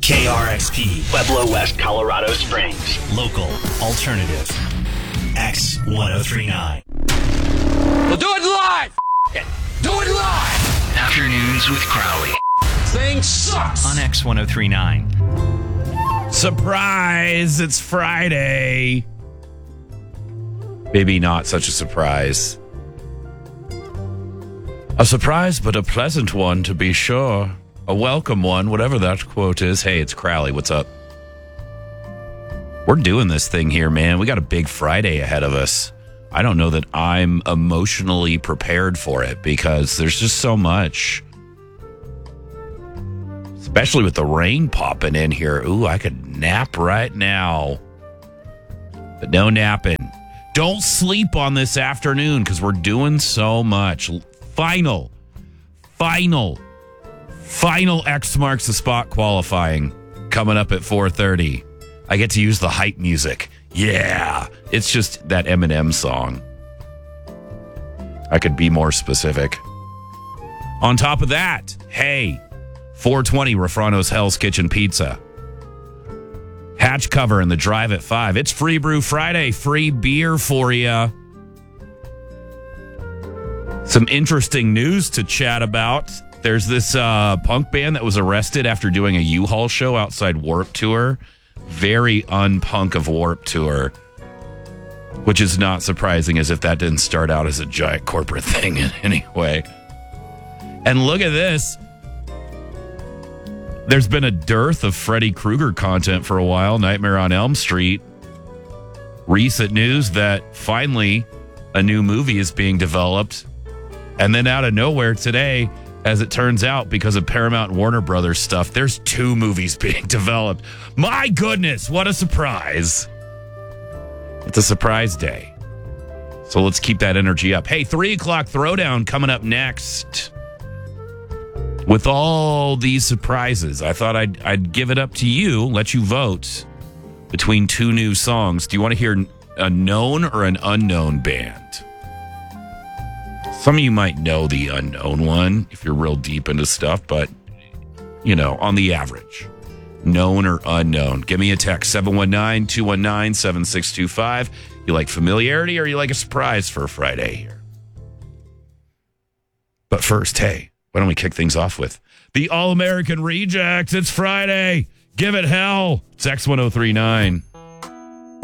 KRXP, Pueblo West, Colorado Springs. local, alternative, X1039. We'll do it live! Do it live! Afternoons with Crowley. Thing sucks! On X1039. Surprise! It's Friday. Maybe not such a surprise. A surprise, but a pleasant one, to be sure. A welcome one, whatever that quote is. Hey, it's Crowley. What's up? We're doing this thing here, man. We got a big Friday ahead of us. I don't know that I'm emotionally prepared for it because there's just so much. Especially with the rain popping in here. Ooh, I could nap right now. But no napping. Don't sleep on this afternoon because we're doing so much. Final X marks the spot qualifying coming up at 4:30. I get to use the hype music. Yeah, it's just that Eminem song. I could be more specific. On top of that, hey, 420 Rafrano's Hell's Kitchen Pizza. Hatch cover in the drive at 5. It's Free Brew Friday. Free beer for you. Some interesting news to chat about. There's this punk band that was arrested after doing a U-Haul show outside Warped Tour. Very unpunk of Warped Tour, which is not surprising as if that didn't start out as a giant corporate thing in any way. And look at this. There's been a dearth of Freddy Krueger content for a while. Nightmare on Elm Street. Recent news that finally a new movie is being developed. And then out of nowhere today, as it turns out, because of Paramount and Warner Brothers stuff, there's 2 movies being developed. My goodness, what a surprise. It's a surprise day. So let's keep that energy up. Hey, 3 o'clock throwdown coming up next. With all these surprises, I thought I'd give it up to you, let you vote between 2 new songs. Do you want to hear a known or an unknown band? Some of you might know the unknown one if you're real deep into stuff, but, you know, on the average, known or unknown. Give me a text, 719-219-7625. You like familiarity or you like a surprise for a Friday here? But first, hey, why don't we kick things off with the All-American Rejects? It's Friday. Give it hell. It's X1039.